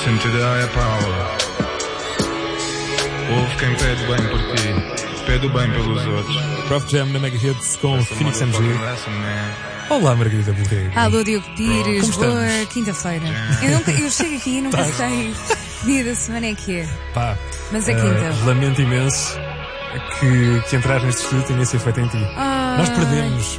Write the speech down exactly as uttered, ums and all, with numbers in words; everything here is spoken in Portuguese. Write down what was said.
Sinto de higher power. Ouve quem pede bem por ti, pede o bem pelos outros. Prof Jam na Mega Hits com Phoenix M G. Olá, Margarida Borrego. Alô, Diogo Pires, Como boa estamos? quinta-feira. Eu, nunca, eu chego aqui e nunca Tá. sei que dia da semana é que é. Pá, Mas é eh, quinta. lamento imenso que, que entrar neste estúdio tenha sido feito em ti. Ai. Nós perdemos